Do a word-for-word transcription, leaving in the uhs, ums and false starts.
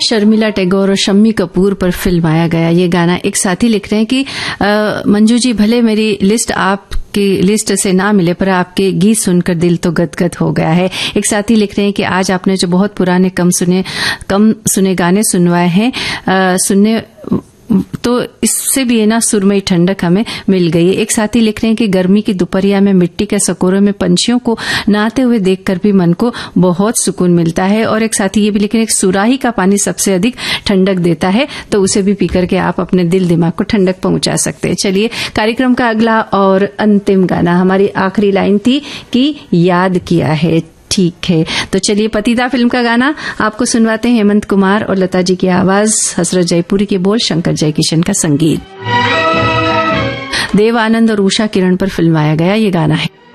शर्मिला टैगोर और शम्मी कपूर पर फिल्माया गया ये गाना। एक साथी लिख रहे हैं कि आ, मंजू जी भले मेरी लिस्ट आपकी लिस्ट से ना मिले पर आपके गीत सुनकर दिल तो गदगद हो गया है। एक साथी लिख रहे हैं कि आज आपने जो बहुत पुराने कम सुने कम सुने गाने सुनवाए हैं आ, सुनने तो इससे भी है ना सुरमई ठंडक हमें मिल गई। एक साथी लिख रहे हैं कि गर्मी की दोपहरिया में मिट्टी के सकोरों में पंछियों को नहाते हुए देखकर भी मन को बहुत सुकून मिलता है। और एक साथी ये भी लिख रहे हैं कि सुराही का पानी सबसे अधिक ठंडक देता है, तो उसे भी पीकर के आप अपने दिल दिमाग को ठंडक पहुंचा सकते हैं। चलिए कार्यक्रम का अगला और अंतिम गाना, हमारी आखिरी लाइन थी कि याद किया है, ठीक है। तो चलिए पतिता फिल्म का गाना आपको सुनवाते हैं। हेमंत कुमार और लता जी की आवाज, हसरत जयपुरी के बोल, शंकर जयकिशन का संगीत। देव आनंद और उषा किरण पर फिल्माया गया ये गाना है।